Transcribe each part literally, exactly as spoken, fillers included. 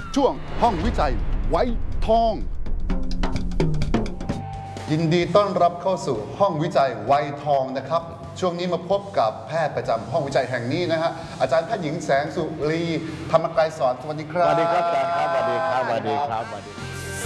ช่วงห้องวิจัยไว้ทองยินดีต้อนรับเข้าสู่ห้องวิจัยไวทองนะครับช่วงนี้มาพบกับแพทย์ประจำห้องวิจัยแห่งนี้นะฮะอาจารย์แพทย์หญิงแสงสุรีธรรมกายสอนสวัสดีครับสวัสดีครับอาจารย์ครับสวัสดีครับสวัสดีครับสวัสดี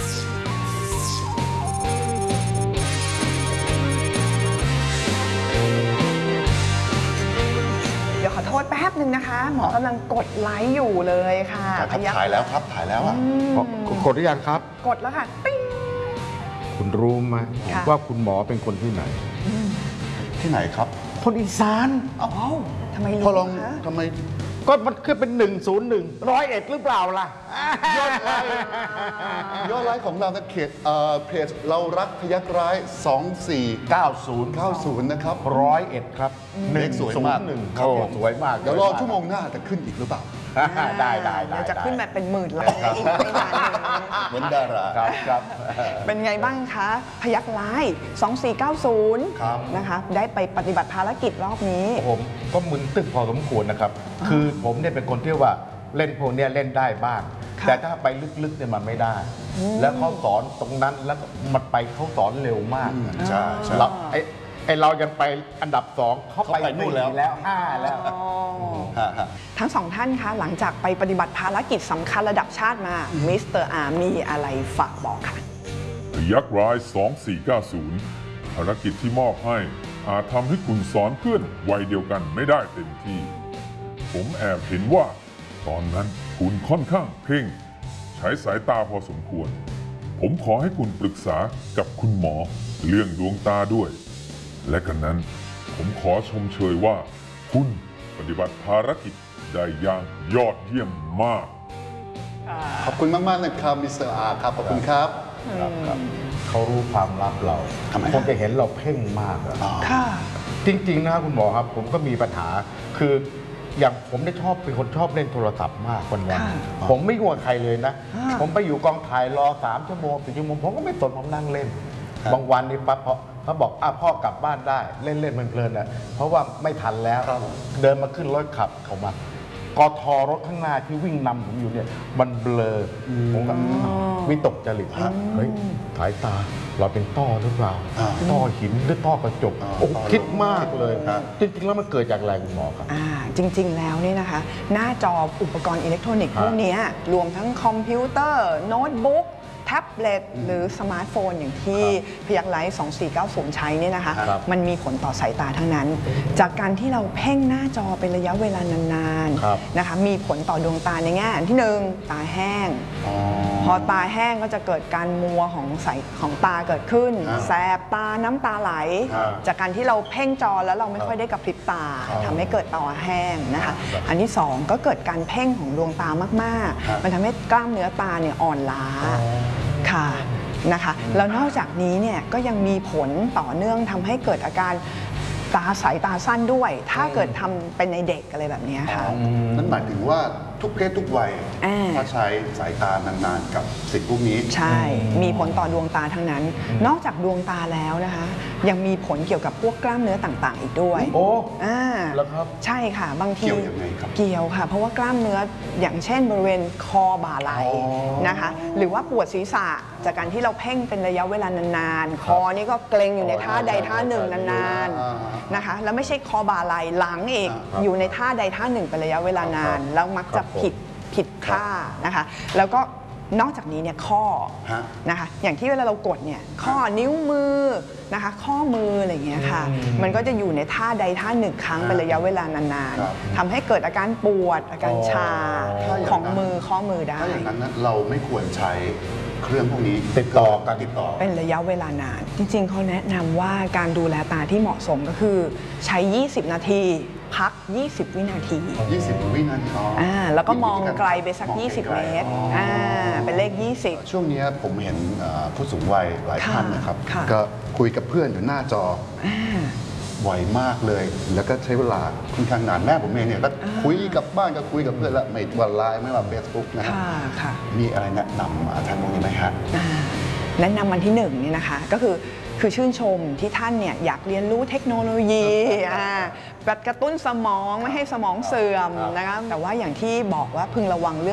เดี๋ยวขอโทษแป๊บหนึ่งนะคะหมอกำลังกดไลค์อยู่เลยค่ะถ่ายแล้วครับถ่ายแล้วอ่ะกดหรือยังครับกดแล้วค่ะปิ้งคุณรู้ไหมว่าคุณหมอเป็นคนที่ไหนที่ไหนครับคนอีสานอ้าวทำไมรู้คะทำไมก็มันคือเป็นหนึ่งศูนย์หนึ่งร้อยเอ็ดหรือเปล่าล่ะยอดไลค์ยอดไลค์ของเรานะเขตเพจเรารักพยัคฆ์ร้ายสองสี่เก้าศูนย์เก้าศูนย์นะครับร้อยเอ็ดครับเลขสวยมากหนึ่งโอ้สวยมากเดี๋ยวรอชั่วโมงหน้าจะขึ้นอีกหรือเปล่าได้ได้ได้จะขึ้นมาเป็นหมื่นแล้วอีกไม่นานเหมือนดาราครับครับเป็นไงบ้างคะพยัคฆ์ร้ายสองสี่เก้าศูนย์นะคะได้ไปปฏิบัติภารกิจรอบนี้ผมก็มึนตึกพอสมควรนะครับคือผมเนี่ยเป็นคนที่ว่าเล่นพวกนี้เล่นได้บ้างแต่ถ้าไปลึกๆเนี่ยมันไม่ได้ แล้วเขาสอนตรงนั้นแล้วมันไปเขาสอนเร็วมากใช่เราไอ้ไอเรายังไปอันดับสองเขาไปนู่นแล้วแล้วห้าแล้วทั้งสองท่านคะหลังจากไปปฏิบัติภารกิจสำคัญระดับชาติมามิสเตอร์อาร์มีอะไรฝากบอกค่ะพยัคฆ์ร้ายสองสี่เก้าศูนย์ภารกิจที่มอบให้อาจทำให้คุณสอนเพื่อนวัยเดียวกันไม่ได้เต็มที่ผมแอบเห็นว่าตอนนั้นคุณค่อนข้างเพ่งใช้สายตาพอสมควรผมขอให้คุณปรึกษากับคุณหมอเรื่องดวงตาด้วยและกันนั้นผมขอชมเชยว่าคุณปฏิบัติภารกิจได้อย่างยอดเยี่ยมมากขอบคุณมากๆนะครับมิสเตอร์อาร์ครับขอบคุณครับเขารู้ความลับเราคงจะเห็นเราเพ่งมากค่ะจริงๆนะคุณหมอครับผมก็มีปัญหาคืออย่างผมได้ชอบเป็นคนชอบเล่นโทรศัพท์มากวันวันผมไม่กลัวใครเลยนะผมไปอยู่กองถ่ายรอสามชั่วโมงสี่ชั่วโมงผมก็ไม่สนผมนั่งเล่นบางวันนี่ปั๊บพอเขาบอกอ่ะพ่อกลับบ้านได้เล่นเล่นเพลินๆนะเพราะว่าไม่ทันแล้วเดินมาขึ้นรถขับเขามากทรถข้างหน้าที่วิ่งนำผมอยู่เนี่ยมันเบลอผมก็วิตกจริตเฮ้ยสายตาเราเป็นต้อหรือเปล่าต้อหินหรือต้อกระจกโอ้คิดมากเลยจริงๆแล้วมันเกิดจากอะไรคุณหมอครับจริงๆแล้วนี่นะคะหน้าจออุปกรณ์อิเล็กทรอนิกส์พวกนี้รวมทั้งคอมพิวเตอร์โน้ตบุ๊กแท็บเล็ตหรือสมาร์ทโฟนอย่างที่พยัคฆ์ร้ายสองสี่เก้าศูนย์ใช้เนี่ยนะคะมันมีผลต่อสายตาทั้งนั้นจากการที่เราเพ่งหน้าจอเป็นระยะเวลานานๆนะคะมีผลต่อดวงตาในแง่ที่หนึ่งตาแห้งพอตาแห้งก็จะเกิดการมัวของสายของตาเกิดขึ้นแสบตาน้ำตาไหลจากการที่เราเพ่งจอแล้วเราไม่ค่อยได้กระพริบตาทำให้เกิดตาแห้งนะคะอันที่สองก็เกิดการเพ่งของดวงตามากๆมันทำให้กล้ามเนื้อตาเนี่ยอ่อนล้าค่ะนะคะแล้วนอกจากนี้เนี่ยก็ยังมีผลต่อเนื่องทำให้เกิดอาการตาสายตาสั้นด้วยถ้าเกิดทำเป็นในเด็กอะไรแบบนี้ค่ะนั่นหมายถึงว่าทุกเพศทุกวัยถ้าใช้สายตานานๆกับสิ่งพวกนี้ใช่มีผลต่อดวงตาทั้งนั้นนอกจากดวงตาแล้วนะคะยังมีผลเกี่ยวกับพวกกล้ามเนื้อต่างๆอีกด้วยโอ้อ่าแล้วครับใช่ค่ะบางทีเกี่ยวยังไงครับเกี่ยวค่ะเพราะว่ากล้ามเนื้ออย่างเช่นบริเวณคอบ่าไหล่นะคะหรือว่าปวดศีรษะจากการที่เราเพ่งเป็นระยะเวลานานๆคอนี่ก็เกร็งอยู่ในท่าใดท่าหนึ่งนานๆนะคะแล้วไม่ใช่คอบ่าไหล่หลังอีกอยู่ในท่าใดท่าหนึ่งเป็นระยะเวลานานแล้วมักจะผิดผิดท่านะคะแล้วก็นอกจากนี้เนี่ยข้อนะคะอย่างที่เวลาเรากดเนี่ยข้อนิ้วมือนะคะข้อมืออะไรอย่างเงี้ยค่ะมันก็จะอยู่ในท่าใดท่าหนึ่งครั้งเป็นระยะเวลานานๆทำให้เกิดอาการปวดอาการชาของมือข้อมือได้ถ้าอย่างนั้นเราไม่ควรใช้เครื่องพวกนี้ติดต่อการติดต่อเป็นระยะเวลานานจริงๆเขาแนะนำว่าการดูแลตาที่เหมาะสมก็คือใช้ยี่สิบนาทีพักยี่สิบวินาทียี่สิบวินาทีอ่าแล้วก็มองไกลไปสักยี่สิบเมตรอ่าเป็นเลขยี่สิบช่วงนี้ผมเห็นผู้สูงวัยหลายท่านนะครับก็คุยกับเพื่อนอยู่หน้าจอไวมากเลยแล้วก็ใช้เวลาค่อนข้างนานแม่ผมเองเนี่ยก็คุยกับบ้านก็คุยกับเพื่อนละไม่ว่าไลน์ไม่ว่าเฟซบุ๊กนะฮะมีอะไรแนะนำท่านตรงนี้ไหมฮะแนะนำวันที่หนึ่งนี่นะคะก็คือคือชื่นชมที่ท่านเนี่ยอยากเรียนรู้เทคโนโลยีกระตุ้นสมองไม่ให้สมองเสื่อมนะคะแต่ว่าอย่างที่บอกว่าพึงระวังเรื่อง